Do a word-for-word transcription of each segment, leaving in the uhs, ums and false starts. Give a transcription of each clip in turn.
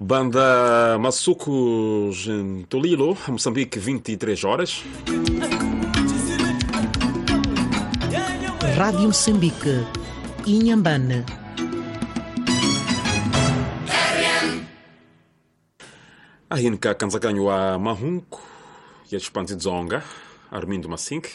Banda Massucos em Tolilo, Moçambique, vinte e três horas. Rádio Moçambique, Inhambane. Ahinka kanzakanyo wa Mahunku ya Chipanzi Dzonga, Armindo Masink.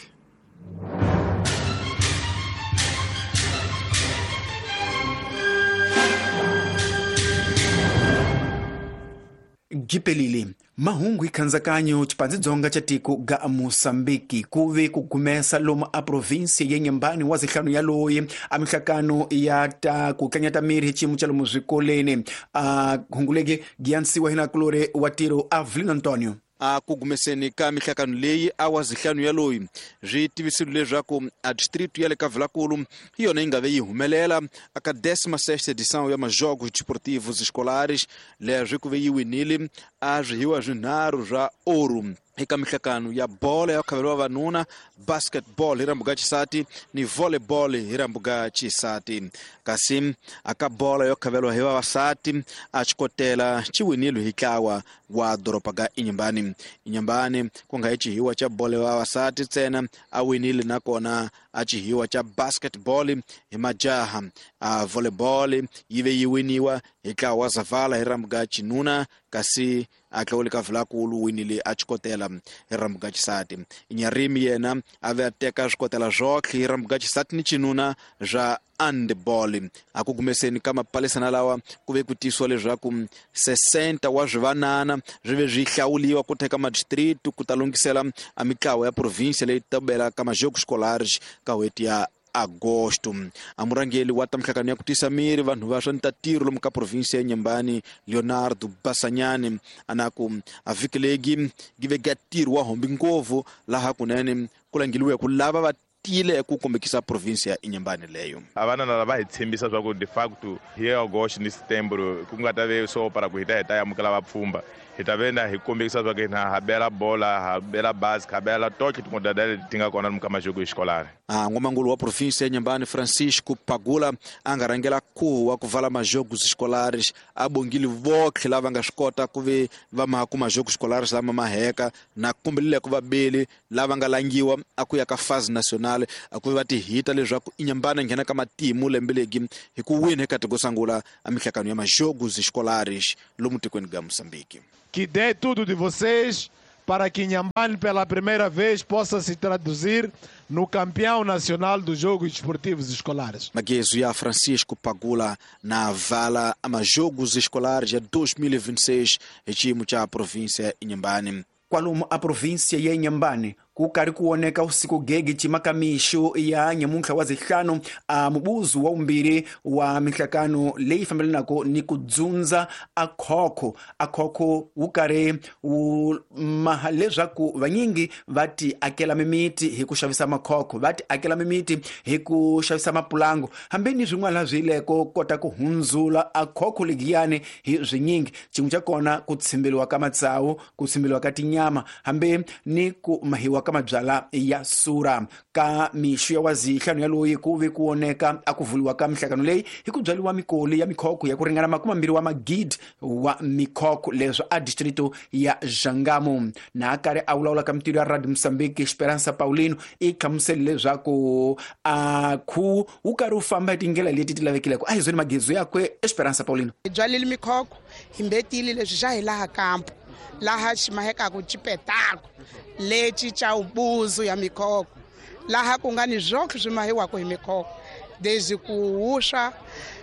Gipelili mahungu ikanzakanyo Chipanzi Dzonga chatiko ga Moçambique kuve kugumesa lomu a provinsia yenyambani wa zihlanu ya loyi amikakano ya ta kukanyata miri hichimu cha lomu zikolene a hungulege giansiwa hina klore watiro Avelino Antonio. A kugumeseni ka mihlakano leyi awa zihlanu ya loyi zwi tivisilo leswaku a distrito ya le Cavulakulu hiyona ingave yi humelela aka décima sexta edição ya majogos desportivos escolares leswi kuve yi winile a zwihiwa zwinharhu zwa ouro eka mihlakano ya bola ya khaveriwa vanuna, basketball hi rambuga chisati ni volleyball hi rambuga chisati. Kasi aka bola ya khaveriwa hi vavasati a chikotela chiwinilo hi ntlawa wa doropa ga Inyambani. Inyambani ku nga hi chihiwa cha bola ya vavasati ntsena a winile nakona a chihiwa cha basketball hi majaha. A volleyball yive yi winiwa hi ntlawa wa Zavala hi rambuga chinuna, kasi atlawule Cavulakulu winile a chikotela hi rambuga chisati. Inyarimi yena ave ateka swikotela zwotlhe hi rambuga chisati ni chinuna zwa handball. Akugumeseni ka mapalesana lawa kuve kutiswa leswaku sesenta wa zvivanana zvive zwi hlawuliwa ku teka madistrito ku talungisela a mitlawa ya provincia leyi tabela ka majogos escolares ka hweti ya agosto. Amurangeli wa tamhlakano ya kutisa miri vanhu va swa ntatiro lomu ka provincia ya Nyambani Leonardo Basanyani anaku avikelegi give gatiro wa hombi ngovu laha kunene kulangiliwe ku lava va tile ku kombekisa provincia ya Inyambani leyo. Avana na lava hi tshembisa swa ku de facto hi agosto ni setembro ku nga ta ve so para ku hita hita ya mukela va pfumba hita vena hi kombekisa swa ku na habela bola habela bas habela toki timodadele tinga kona mu ka majogos escolar. Ah, ngomangulu wa provincia ya Nyambani Francisco Pagula angarangela ku wa kuvala majogos escolares abongili votlhe lava nga swikota ku ve va ma ku majogos escolares lama maheka na kumbelele ku vabeli lava nga langiwa akuya ka fase nacional akuve va tihita leswaku Inyambani nghena ka matimu lembelegi hi ku wina eka tiko sangula a mihlakano ya majogos escolares lomu tikweni ga Moçambique. Que dê tudo de vocês para que Inhambane pela primeira vez possa se traduzir no campeão nacional dos Jogos Desportivos Escolares. Magezo ya Francisco Pagula na vala a majogos escolares ya dois mil e vinte e seis echimo cha província ya Inhambane. Kwalumu a provincia ya Inhambane kukari kuoneka usiku gegi chimakamisho ya nyamunkha wa zihlanu a mubuzu wa umbiri wa mihlakano leyi fambelenako ni kudzunza akhokho akhokho ukare u mahalezwaku vanyingi vati akela mimiti hi ku xavisa makhokho vati akela mimiti hi ku xavisa mapulango hambeni zwin'wana zwileko kota ku hundzula akhokho legiyani hi zwinyingi chin'we cha kona ku tsimbeliwa ka matsawu ku tsimbeliwa ka tinyama hambe ni ku mahiwa ka mabyala ya sura ka mixu ya wazihlanu ya loyi kuve kuoneka akuvuliwa ka mihlakano leyi hi ku byaliwa mikoli ya mikhokho ya ku ringana makumambiri wa magidi wa mikhokho leswo a distrito ya Jangamo. Na akari awulawula ka mitiru ya Radio Moçambique Esperança Paulino i khamuseli leswaku a khu wu kari wu famba hi tindlela leti ti lavekileko a hi zwini magezo yakwe Esperança Paulino. Hi byalile mikhokho hi mbetile leswi swa hi laha kampo laha ximahekaku chipetako leci cha ubuzu ya mikhokho laha ku nga ni zwotlhe swi mahiwaku hi mikhokho desde ku wuswa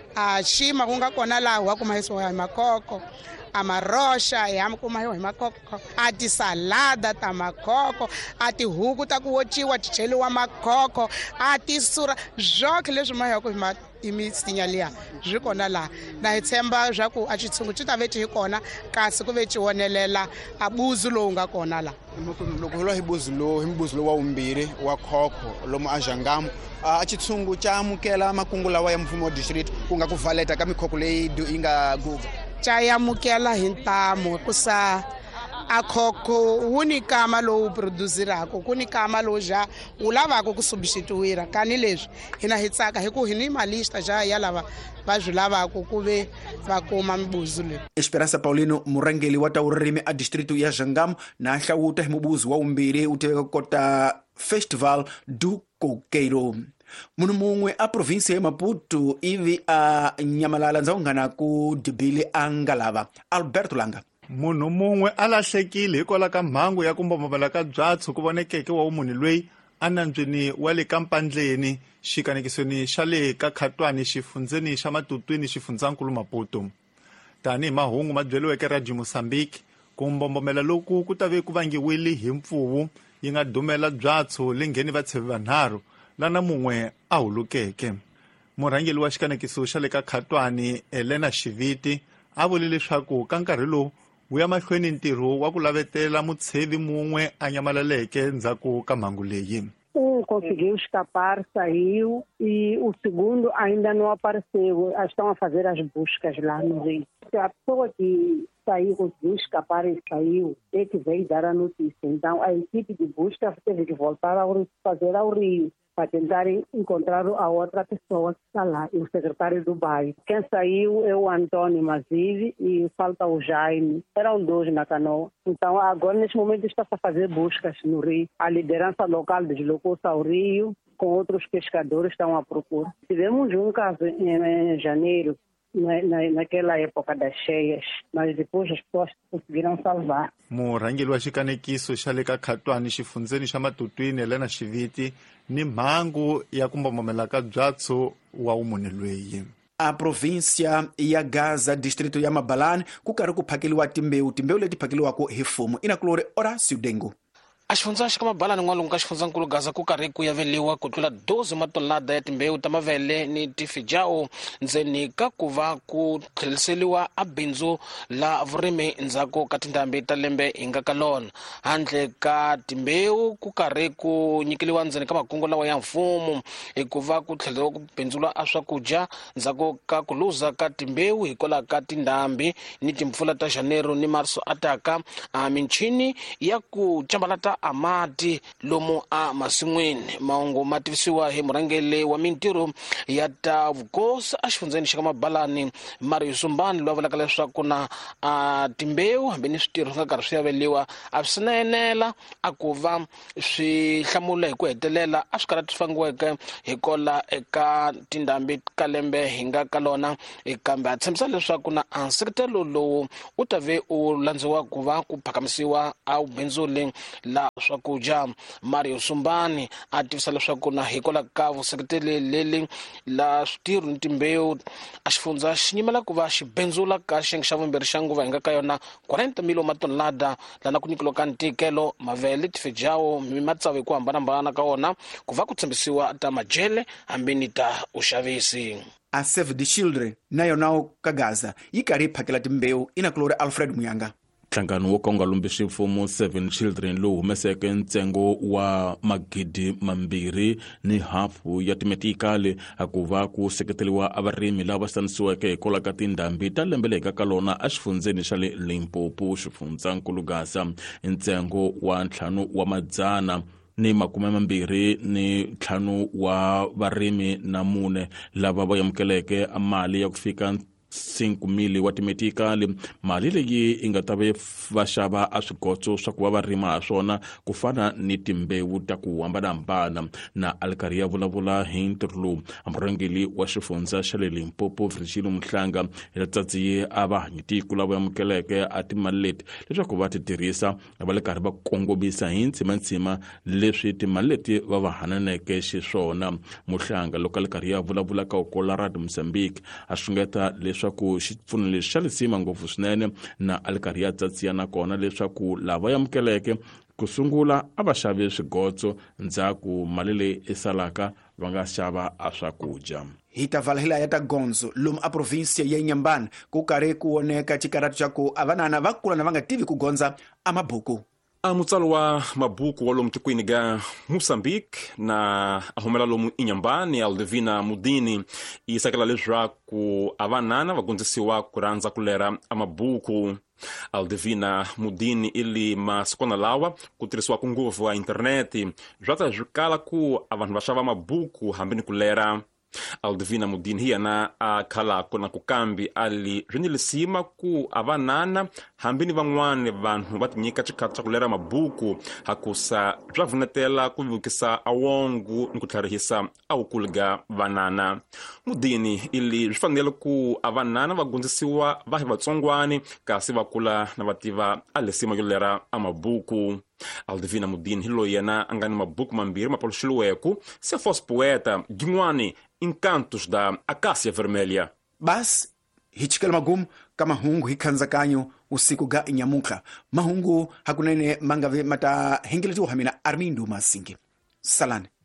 a xima ku nga kona laha wa ku mahisiwa hi makhokho a marosha ya ku mahiwa hi makhokho a tisalada ta makhokho a tihuku ta ku wociwa ti cheliwa makhokho a tisura zwotlhe leswi mahiwaku hi ma imisinya liya zwi kona laha na hi tshemba swa ku a xitshungu xi ta ve hi kona kasi ku ve xi wonelela a buzu lowu nga kona laha. Loko hi lwa hi buzu lowu hi mbuzu lowu wa umbirhi wa khokho lomu a Jangamo a xitshungu cha amukela makungu lawa ya mfumo wa district ku nga ku valeta ka mikhokho leyi yi nga guga cha yamukela hi ntamu kusa akhokho wuni kama lowu produzirako kuni kama lo ja wu lavaka ku substituira kani leswi hina hi tsaka hi ku hi ni malista ja ya lava va swi lavaka ku ve va kuma mibuzu leyi. Esperança Paulino, murangeli wa ta urimi a distrito ya Jangamo, na hlawuta hi mubuzu wa umbiri u tiveka kota Festival do Coqueiro. Munhu mumwe a província ya Maputo ivi a nyamalala ndza unghana ku dibili a nga lava. Alberto Langa. Munhu mumwe a lahlekile hikwalaho ka mhangu ya ku mbombombela ka byatso ku vonekeke wa munhu loyi a nantswini wa le ka Mpandleni xikanekisweni xa le ka Khatwani xifundzeni xa Matutwini xifundzankulu Maputo. Tanihi mahungu ma byeliweke Radio Mozambique, ku mbombomela loku ku ta ve ku vangiwile hi mpfuvu yi nga dumela byatso le ngheni vatshevi vanharhu lana mun'we a hulukeke. Murhangeli wa xikanekiso xa le ka Khatwani Elena Xiviti a vule leswaku ka nkarhi lowu wu ya mahlweni ntirho wa ku lavetela mutshevi mun'we a nyamalaleke ndzhaku ka mhangu leyi. Um conseguiu escapar, saiu, e o segundo ainda não apareceu. Estão a fazer as buscas lá no Rio. A pessoa que saiu, conseguiu escapar e saiu, é que veio dar a notícia. Então, a equipe de busca teve que voltar a fazer ao Rio para tentar encontrar a outra pessoa que está lá, o secretário do bairro. Quem saiu é o Antônio Mazive e falta o Jaime. Eram dois na canoa. Então, agora, neste momento, está a fazer buscas no Rio. A liderança local deslocou-se ao Rio, com outros pescadores estão à procura. Tivemos um caso em, em janeiro, Na, na, naquela época das cheias, mas depois as pessoas conseguiram salvar. Murhangeli wa xikanekiso xa le ka Khatwani xifundzeni xa Matutwini Elena Xiviti ni mhangu ya ku mbombombela ka byatso wa umunhu loyi. A província ya Gaza, distrito ya Mabalane, ku karhi ku phakeliwa timbewu timbewu leti phakeliwako hi mfumo. Inakulore Horácio Dengo. A xifundza xa ka Mabalane n'walungu ka xifundzankulu Gaza ku karhi ku yaveliwa ku tlula doze matonelada ya timbewu ta mavele ni tifijao ndzeni ka ku va ku tlheriseliwa a bindzu la vurimi ndzhaku ka tindhambi ta lembe hi nga ka lona. Handle ka timbewu ku karhi ku nyikeliwa ndzeni ka makungu lawa ya mfumo hi ku va ku tlheleriwa ku bindzula a swakudya ndzhaku ka ku luza ka timbewu hikwalaho ka tindhambi ni timpfula ta Janeiro ni Marso ataka a michini ya ku cambalata a mati lomu a masin'wini. Mahungu ma tivisiwa hi murhangeli wa mintirho ya ta vukosi a xifundzeni xa ka Mabalane Mario Sumbani loyi a vulaka leswaku na a timbewu hambi ni switirho swi nga karhi swi yaveliwa a swi na enela a ku va swi hlamula hi ku hetelela a swi karhi swi fangiweke hi kola eka tindhambi ka lembe hi nga ka lona, kambe a tshembisa leswaku na a nseketelo lowu u ta ve u landziwa ku va ku phakamisiwa a ubindzuli la swakudya. Mario Sumbani a tivisa leswaku na hikola ka vuseketeli leli la switirho ni timbewu a xifundza xi nyimela ku va xi bendzula ka xiyenge xa vumbirhi xa nguva hi nga ka yona quarenta miliyoni matonelada lana ku nyikeliwa ka ntikelo mavele tifejao mi matsavu hi ku hambanahambana ka wona ku va ku tshembisiwa ta majele hambi ni ta uxavisi. A Save the Children na yona ka Gaza yi karhi phakela timbewu. Inakulore Alfred Muyanga. Nhlangano wo ka wu nga lombisi mfumo Seven Children lowu humeseke ntsengo wa magidi mambirhi ni hafu ya timetikali a ku va ku seketeliwa a varimi lava sanisiweke hikwalaho ka tindhambi ta lembe leyi ka lona a xifundzeni xa le Limpopo xifundzankulu Gaza. Ntsengo wa ntlhanu wa madzana ni makume mambirhi ni ntlhanu wa varimi na mune lava va amukeleke a mali ya ku fika cinco mili wa timetikali. Mali leyi i nga ta ve va xava a swigotso swa ku va va rima ha swona ku fana ni timbewu ta ku hambanahambana. Na alkarhi ya vulavula hi ntirho lowu murhangeli wa xifundza xa le Limpopo Virgilio Mhlanga hi tsatsiye a vahanyitiko lava amukeleke a timali leti leswaku va ti tirhisa va le karhi va kongomisa hi ntsimantsima leswi timali leti va va hananeke xiswona. Mhlanga loko alkarhi ya vulavula ka ukola Radio Mozambique a xungeta leswaku xipfuno lexi xa lisima ngopfu swinene na alkarhi ya tsatsiya na kona leswaku lava amukeleke ku sungula a va xavi swigotso ndzhaku mali leyi i salaka va nga xava a swakudya. Hi ta valhela ya ta Gonzo lomu a província ya Inhambane ku karhi ku oneka xikarati xa ku a vanana va kula na va nga tivi ku gondza a mabuku. a mutsalo wa mabuku wa lomu tikwini ga Moçambique na ahumela lomu Inhambane Aldivina Mudini isakela leswaku avanana vagondzisiwa kuranza kulera a mabuku. Aldivina Mudini ili masikwana lawa kutirisiwa ku nguvu wa interneti zvatsa zvikala ku avanhu vaxava mabuku hambini kulera. Aldivina Mudini hiyana a khalako na kukambi ali zvinyilisima ku avanana hambini van'wana vanhu va tinyika chikhato cha kulera mabuku hakusa bya vunetela ku vukisa awongu ni ku tlharihisa awukulu ga vanana. Mudini ili byi fanele ku avanana va gondzisiwa va hi vatsongwani kasi va kula na vativa alesima yo lera a mabuku. Aldivina Mudini hilo yena angani mabuku mambiri mapoluxiliweku se fosse poeta gin'wani Encantos da Acácia Vermelha. Basi hichikela magumu kama hungu hikhanzakanyo usiku ga inyamuka mahungu hakunene mangave mata hengeletiwa hamina Armindo Masingi. Salane.